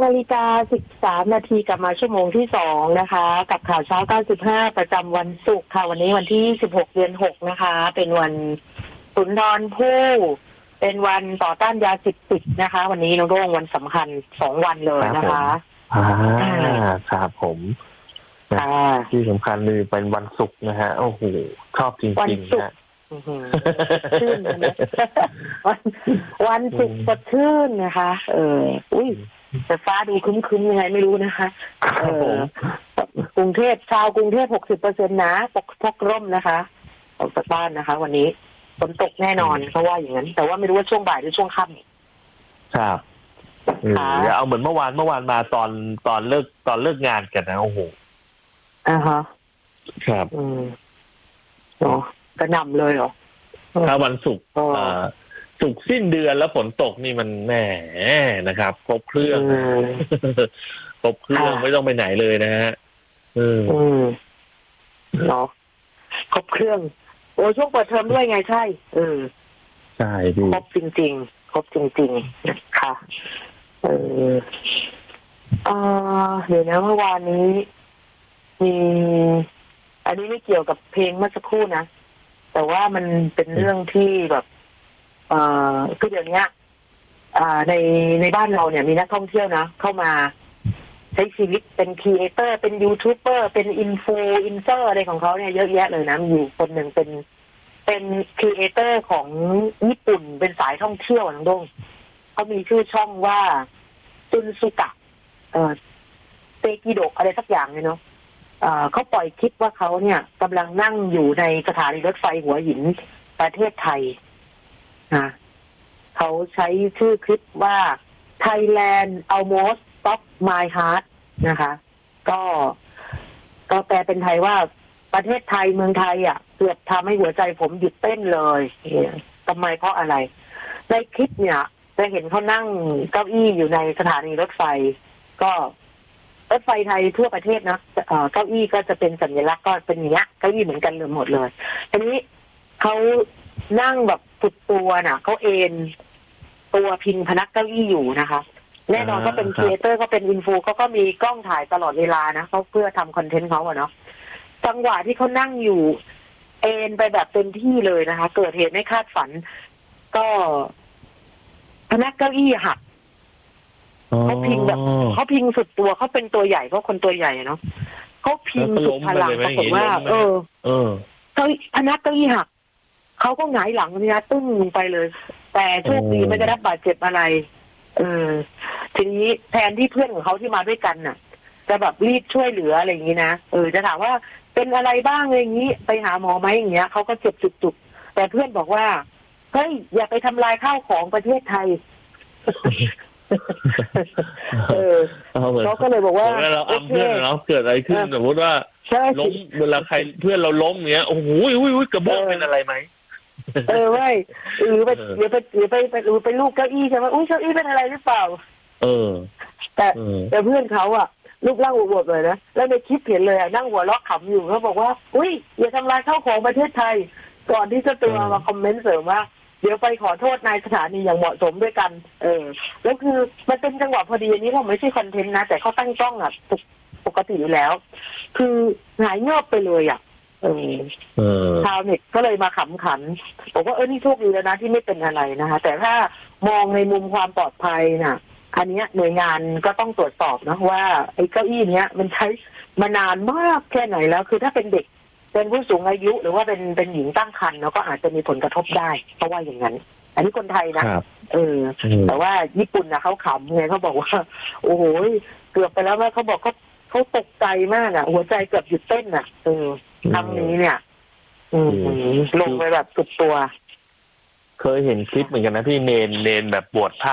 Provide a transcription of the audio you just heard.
16:13 นาทีกลับมาชั่วโมงที่2นะคะกับข่าวเช้า95ประจำวันศุกร์ค่ะวันนี้วันที่16 เดือน 6นะคะเป็นวันสุนทรภู่เป็นวันต่อต้านยาเสพติดนะคะวันนี้น้องโด่งวันสำคัญ2วันเลยนะคะครับผมที่สำคัญเลยเป็นวันศุกร์นะฮะโอ้โหชอบจริงๆนะชื่นนะวันศุกร์สดชื่นนะคะอุ้ยแต่ฟ้าดูครึ้มๆยังไงไม่รู้นะคะกรุงเทพชาวกรุงเทพ 60% นะพกร่มนะคะออกจากบ้านนะคะวันนี้ฝนตกแน่นอนเพราะว่าอย่างนั้นแต่ว่าไม่รู้ว่าช่วงบ่ายหรือช่วงค่ำครับอย่าเอาเหมือนเมื่อวานมาตอนเลิกงานกันนะโอ้โหฮะครับเนาะกระหน่ำเลยเหรอถ้าวันศุกร์ศุกร์สิ้นเดือนแล้วฝนตกนี่มันแหมนะครับครบเครื่องไม่ต้องไปไหนเลยนะฮะเนาะครบเครื่องโอ้ช่วงเปิดเทอมด้วยไงใช่ใช่ดิครบจริงๆนะคะเดี๋ยวนะเมื่อวานนี้มีอันนี้ไม่เกี่ยวกับเพลงเมื่อสักครู่นะแต่ว่ามันเป็นเรื่องที่แบบคือเดี๋ยวนี้ในบ้านเราเนี่ยมีนักท่องเที่ยวนะเข้ามาใช้ชีวิตเป็นครีเอเตอร์เป็นยูทูบเบอร์เป็นอินเซอร์อะไรของเขาเนี่ยเยอะแยะเลยนะอยู่คนหนึ่งเป็นครีเอเตอร์ของญี่ปุ่นเป็นสายท่องเที่ยวน้องด้งเขามีชื่อช่องว่าจุนซุกะเตกิโดะอะไรสักอย่างเนี่ยเนาะเขาปล่อยคลิปว่าเขาเนี่ยกำลังนั่งอยู่ในสถานีรถไฟหัวหินประเทศไทยนะเขาใช้ชื่อคลิปว่า Thailand almost stop my heart นะคะก็แปลเป็นไทยว่าประเทศไทยเมืองไทยเกือบทำให้หัวใจผมหยุดเต้นเลยทำไมเพราะอะไรในคลิปเนี่ยจะเห็นเขานั่งเก้าอี้อยู่ในสถานีรถไฟก็รถไฟไทยทั่วประเทศนะเก้าอี้ก็จะเป็นสัญลักษณ์ก็เป็นอย่างเงี้ยเก้าอี้เหมือนกันเลยหมดเลยทีนี้เขานั่งแบบสุดตัวน่ะเขาเอนตัวพิงพนักเก้าอี้อยู่นะคะแน่นอนก็เป็นครีเอเตอร์ก็เป็นอินฟูเขาก็มีกล้องถ่ายตลอดเวลานะเขาเพื่อทำคอนเทนต์เขาเนาะจังหวะที่เขานั่งอยู่เอนไปแบบเต็มที่เลยนะคะเกิดเหตุไม่คาดฝันก็พนักเก้าอี้หักเขาพิงแบบเขาพิงสุดตัวเขาเป็นตัวใหญ่เพราะคนตัวใหญ่เนาะเขาพิงสุดพลังปรากฏว่าเก้าพนักเก้าอี้หักเขาก็หงายหลังนี่นะตึ้งไปเลยแต่โชคดีไม่ได้รับบาดเจ็บอะไรทีนี้แทนที่เพื่อนของเขาที่มาด้วยกันน่ะจะแบบรีบช่วยเหลืออะไรอย่างนี้นะจะถามว่าเป็นอะไรบ้างอะไรอย่างนี้ไปหาหมอไหมอย่างเงี้ยเขาก็เจ็บจุกๆแต่เพื่อนบอกว่าเฮ้ยอย่าไปทำลายข้าวของประเทศไทยเขาก็เลยบอกว่าเราอ้ำเพื่อนเราเกิดอะไรขึ้นสมมติว่าล้มเวลาใครเพื่อนเราล้มเงี้ยโอ้โหกระบอกเป็นอะไรไหมไม่หรือไปลูกเก้าอี้ใช่ไหมอุ้ยเก้าอี้เป็นอะไรหรือเปล่าแต่เพื่อนเขาลูกร่างอวบๆเลยนะแล้วในคลิปเห็นเลยนั่งหัวเราะขำอยู่เขาบอกว่าอุ้ยอย่าทำลายข้าวของประเทศไทยก่อนที่จะตัวมาคอมเมนต์เสริมว่าเดี๋ยวไปขอโทษนายสถานีอย่างเหมาะสมด้วยกันแล้วคือมันเป็นจังหวะพอดีอันนี้เราไม่ใช่คอนเทนต์นะแต่เขาตั้งกล้องปกติอยู่แล้วคือหายเงียบไปเลยชาวเน็ตก็เลยมาขำขันบอกว่านี่โชคดีแล้วนะที่ไม่เป็นอะไรนะคะแต่ถ้ามองในมุมความปลอดภัยน่ะอันนี้หน่วยงานก็ต้องตรวจสอบนะว่าไอ้เก้าอี้เนี้ยมันใช้มานานมากแค่ไหนแล้วคือถ้าเป็นเด็กเป็นผู้สูงอายุหรือว่าเป็นหญิงตั้งครรภ์เนาะก็อาจจะมีผลกระทบได้เพราะว่าอย่างนั้นอันนี้คนไทยนะแต่ว่าญี่ปุ่นนะเขาขำไงเขาบอกว่าโอ้โหเกือบไปแล้วว่าเขาบอกเขาตกใจมากหัวใจเกือบหยุดเต้นครั้งนี้เนี่ยลงไปแบบสุดตัวเคยเห็นคลิปเหมือนกันนะพี่เนนแบบบวชพระ